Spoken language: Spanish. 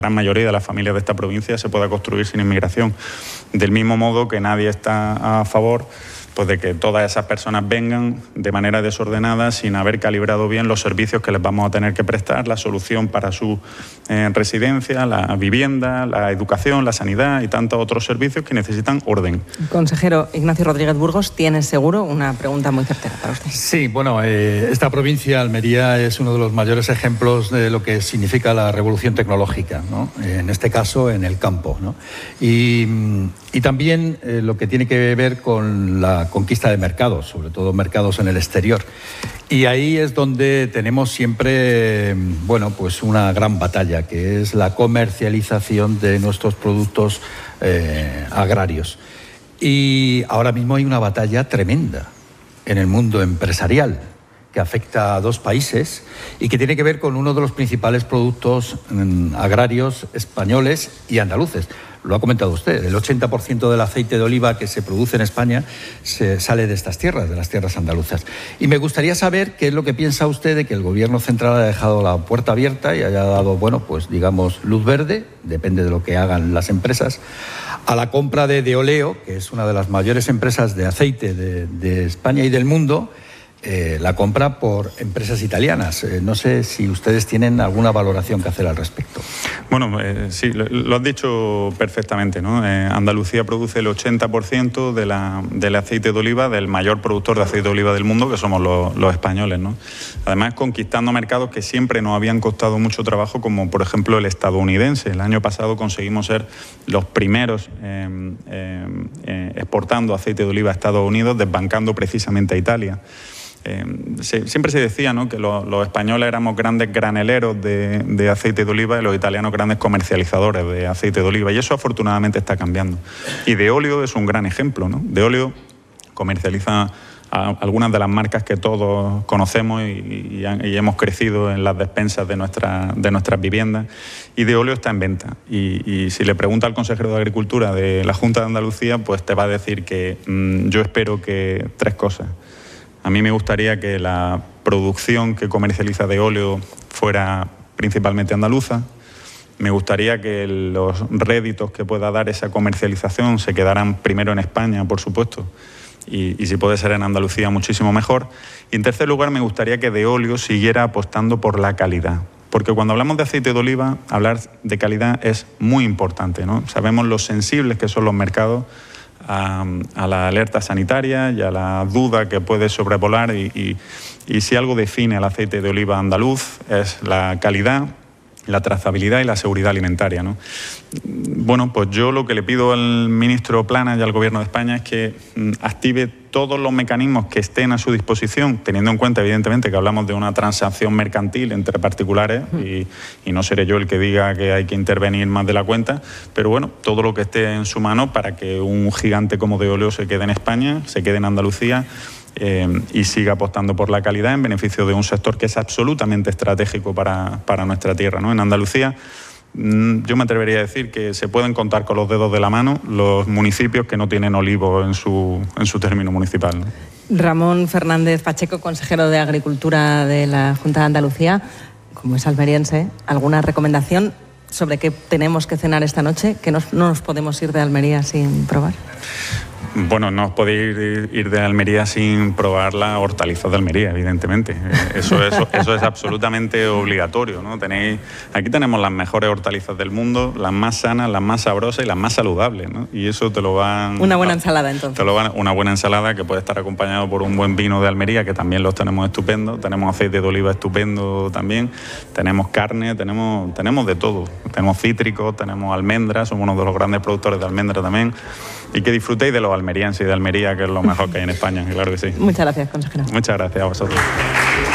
la gran mayoría de las familias de esta provincia se pueda construir sin inmigración. Del mismo modo que nadie está a favor pues de que todas esas personas vengan de manera desordenada sin haber calibrado bien los servicios que les vamos a tener que prestar, la solución para su residencia, la vivienda, la educación, la sanidad y tantos otros servicios que necesitan orden. Consejero Ignacio Rodríguez Burgos, tiene seguro una pregunta muy certera para usted. Sí, bueno, esta provincia, Almería, es uno de los mayores ejemplos de lo que significa la revolución tecnológica, ¿no? En este caso, en el campo, ¿no? Y también lo que tiene que ver con la conquista de mercados, sobre todo mercados en el exterior. Y ahí es donde tenemos siempre, bueno, pues una gran batalla, que es la comercialización de nuestros productos agrarios. Y ahora mismo hay una batalla tremenda en el mundo empresarial que afecta a dos países y que tiene que ver con uno de los principales productos agrarios españoles y andaluces. Lo ha comentado usted, el 80% del aceite de oliva que se produce en España sale de estas tierras, de las tierras andaluzas. Y me gustaría saber qué es lo que piensa usted de que el Gobierno central haya dejado la puerta abierta y haya dado, bueno, pues digamos, luz verde, depende de lo que hagan las empresas, a la compra de Deoleo, que es una de las mayores empresas de aceite de España y del mundo, la compra por empresas italianas. No sé si ustedes tienen alguna valoración que hacer al respecto. Bueno, sí, lo has dicho perfectamente, ¿no? Andalucía produce el 80% del aceite de oliva del mayor productor de aceite de oliva del mundo, que somos los españoles, ¿no? Además, conquistando mercados que siempre nos habían costado mucho trabajo, como por ejemplo el estadounidense. El año pasado conseguimos ser los primeros exportando aceite de oliva a Estados Unidos, desbancando precisamente a Italia. Siempre se decía, ¿no?, que los españoles éramos grandes graneleros de aceite de oliva y los italianos grandes comercializadores de aceite de oliva, y eso afortunadamente está cambiando. Y Deoleo es un gran ejemplo, ¿no? Deoleo comercializa algunas de las marcas que todos conocemos y hemos crecido en las despensas de nuestras viviendas, y Deoleo está en venta. Y si le pregunta al consejero de Agricultura de la Junta de Andalucía, pues te va a decir que yo espero que tres cosas. A mí me gustaría que la producción que comercializa Deoleo fuera principalmente andaluza. Me gustaría que los réditos que pueda dar esa comercialización se quedaran primero en España, por supuesto, y si puede ser en Andalucía, muchísimo mejor. Y en tercer lugar, me gustaría que Deoleo siguiera apostando por la calidad. Porque cuando hablamos de aceite de oliva, hablar de calidad es muy importante, ¿no? Sabemos lo sensibles que son los mercados a la alerta sanitaria y a la duda que puede sobrevolar, y si algo define al aceite de oliva andaluz es la calidad, la trazabilidad y la seguridad alimentaria, ¿no? Bueno, pues yo lo que le pido al ministro Planas y al Gobierno de España es que active todos los mecanismos que estén a su disposición, teniendo en cuenta, evidentemente, que hablamos de una transacción mercantil entre particulares y no seré yo el que diga que hay que intervenir más de la cuenta, pero bueno, todo lo que esté en su mano para que un gigante como Deoleo se quede en España, se quede en Andalucía, y siga apostando por la calidad en beneficio de un sector que es absolutamente estratégico para nuestra tierra, ¿no? En Andalucía, yo me atrevería a decir que se pueden contar con los dedos de la mano los municipios que no tienen olivo en su término municipal, ¿no? Ramón Fernández Pacheco, consejero de Agricultura de la Junta de Andalucía, como es almeriense, ¿alguna recomendación sobre qué tenemos que cenar esta noche, que no nos podemos ir de Almería sin probar? Bueno, no os podéis ir de Almería sin probar las hortalizas de Almería, evidentemente. Eso es absolutamente obligatorio, ¿no? Aquí tenemos las mejores hortalizas del mundo, las más sanas, las más sabrosas y las más saludables, ¿no? Y eso te lo van... Una buena ensalada, entonces. Una buena ensalada que puede estar acompañado por un buen vino de Almería, que también los tenemos estupendos. Tenemos aceite de oliva estupendo también. Tenemos carne, tenemos de todo. Tenemos cítricos, tenemos almendras, somos uno de los grandes productores de almendras también. Y que disfrutéis de los almerienses y de Almería, que es lo mejor que hay en España, claro que sí. Muchas gracias, consejero. Muchas gracias a vosotros.